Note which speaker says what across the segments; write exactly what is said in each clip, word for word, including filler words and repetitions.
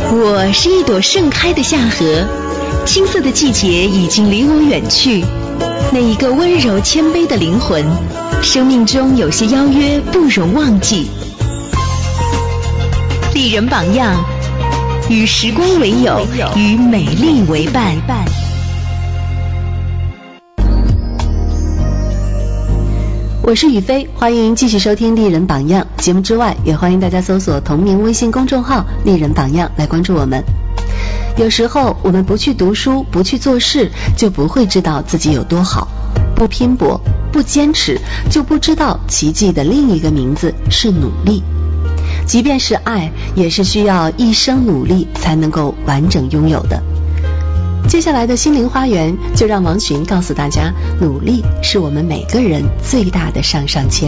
Speaker 1: 我是一朵盛开的夏荷，青涩的季节已经离我远去。那一个温柔谦卑的灵魂，生命中有些邀约不容忘记。丽人榜样，与时光为友，与美丽为伴。
Speaker 2: 我是雨飞，欢迎继续收听丽人榜样节目之外，也欢迎大家搜索同名微信公众号丽人榜样来关注我们。有时候我们不去读书，不去做事，就不会知道自己有多好。不拼搏，不坚持，就不知道奇迹的另一个名字是努力。即便是爱，也是需要一生努力才能够完整拥有的。接下来的心灵花园，就让王寻告诉大家，努力是我们每个人最大的上上签。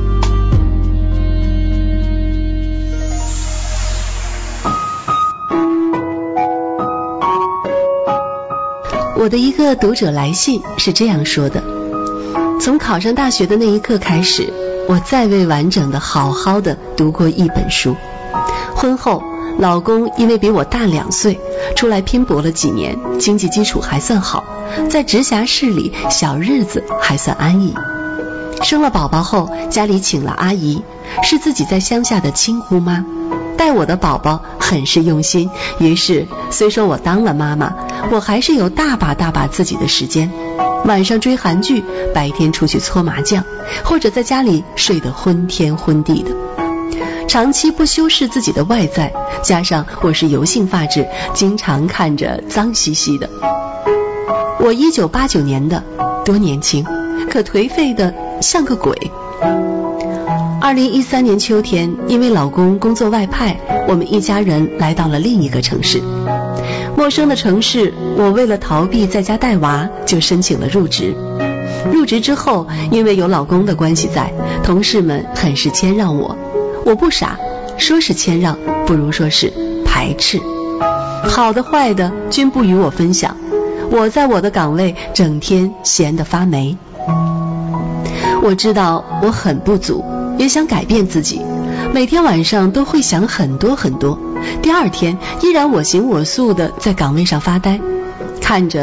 Speaker 2: 我的一个读者来信是这样说的：从考上大学的那一刻开始，我再未完整的好好的读过一本书。婚后，老公因为比我大两岁，出来拼搏了几年，经济基础还算好，在直辖市里小日子还算安逸。生了宝宝后，家里请了阿姨，是自己在乡下的亲姑妈，带我的宝宝很是用心。于是虽说我当了妈妈，我还是有大把大把自己的时间，晚上追韩剧，白天出去搓麻将，或者在家里睡得昏天昏地的。长期不修饰自己的外在，加上我是油性发质，经常看着脏兮兮的。我一九八九年的，多年轻，可颓废的像个鬼。二零一三年秋天，因为老公工作外派，我们一家人来到了另一个城市。陌生的城市，我为了逃避在家带娃，就申请了入职。入职之后，因为有老公的关系在，同事们很是谦让我。我不傻，说是谦让，不如说是排斥。好的坏的均不与我分享，我在我的岗位整天闲得发霉。我知道我很不足，也想改变自己，每天晚上都会想很多很多，第二天依然我行我素的在岗位上发呆，看着